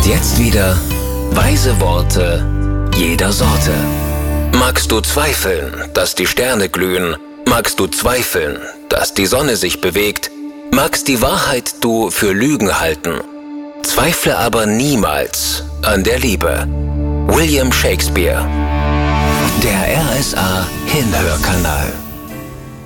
jetzt wieder weise Worte jeder Sorte. Magst du zweifeln, dass die Sterne glühen? Magst du zweifeln, dass die Sonne sich bewegt? Magst die Wahrheit du für Lügen halten? Zweifle aber niemals an der Liebe. William Shakespeare. Der RSA Hinhörkanal.